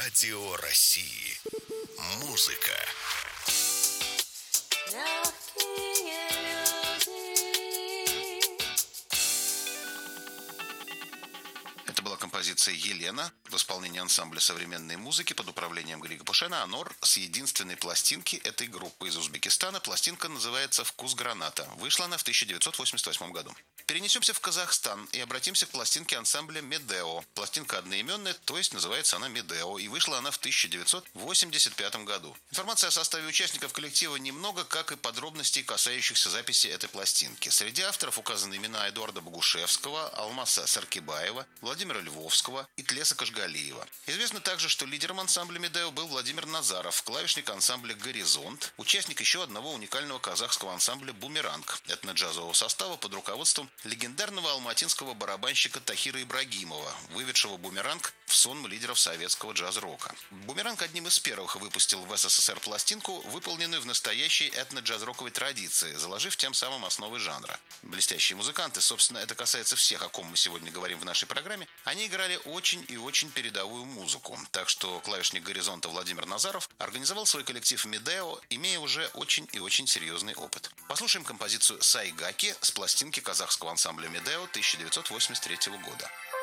Радио России. Музыка. Легкие люди. Это была композиция «Елена» в исполнении ансамбля современной музыки под управлением Грига Пушена «Анор» с единственной пластинки этой группы из Узбекистана. Пластинка называется «Вкус граната». Вышла она в 1988 году. Перенесемся в Казахстан и обратимся к пластинке ансамбля «Медео». Пластинка одноименная, то есть называется она «Медео», и вышла она в 1985 году. Информации о составе участников коллектива немного, как и подробностей, касающихся записи этой пластинки. Среди авторов указаны имена Эдуарда Богушевского, Алмаса Саркибаева, Владимира Львовского и Тлеса Кашгалиева. Известно также, что лидером ансамбля «Медео» был Владимир Назаров, клавишник ансамбля «Горизонт», участник еще одного уникального казахского ансамбля «Бумеранг» этно-джазового состава под руководством легендарного алматинского барабанщика Тахира Ибрагимова, выведшего «Бумеранг» в сонм лидеров советского джаз-рока. «Бумеранг» одним из первых выпустил в СССР пластинку, выполненную в настоящей этно-джаз-роковой традиции, заложив тем самым основы жанра. Блестящие музыканты, собственно, это касается всех, о ком мы сегодня говорим в нашей программе, они играли очень и очень передовую музыку. Так что клавишник «Горизонта» Владимир Назаров организовал свой коллектив «Медео», имея уже очень и очень серьезный опыт. Послушаем композицию «Сайгаки» с пластинки казахского ансамбля «Медео» 1983 года.